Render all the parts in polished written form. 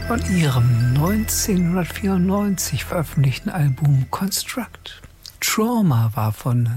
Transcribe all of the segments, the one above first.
von ihrem 1994 veröffentlichten Album Construct. Trauma war von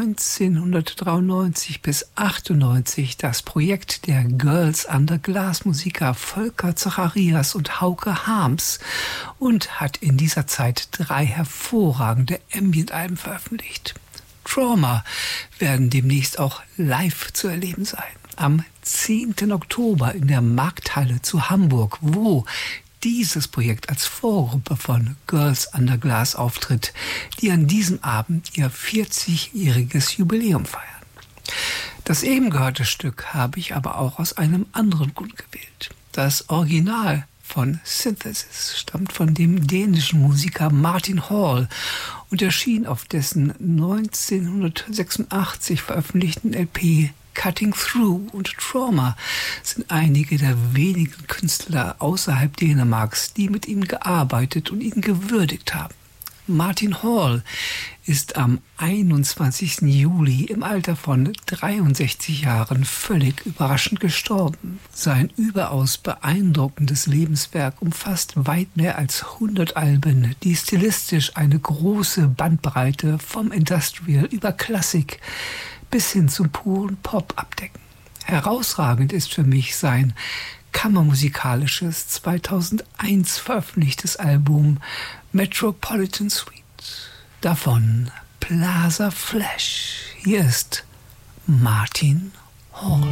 1993 bis 1998 das Projekt der Girls Under Glass Musiker Volker Zacharias und Hauke Harms und hat in dieser Zeit 3 hervorragende Ambient-Alben veröffentlicht. Trauma werden demnächst auch live zu erleben sein. Am 10. Oktober in der Markthalle zu Hamburg, wo dieses Projekt als Vorgruppe von Girls Under Glass auftritt, die an diesem Abend ihr 40-jähriges Jubiläum feiern. Das eben gehörte Stück habe ich aber auch aus einem anderen Grund gewählt. Das Original von Synthesis stammt von dem dänischen Musiker Martin Hall und erschien auf dessen 1986 veröffentlichten LP Cutting Through, und Trauma sind einige der wenigen Künstler außerhalb Dänemarks, die mit ihm gearbeitet und ihn gewürdigt haben. Martin Hall ist am 21. Juli im Alter von 63 Jahren völlig überraschend gestorben. Sein überaus beeindruckendes Lebenswerk umfasst weit mehr als 100 Alben, die stilistisch eine große Bandbreite vom Industrial über Klassik bis hin zum puren Pop abdecken. Herausragend ist für mich sein kammermusikalisches 2001 veröffentlichtes Album Metropolitan Suite. Davon Plaza Flash. Hier ist Martin Hall.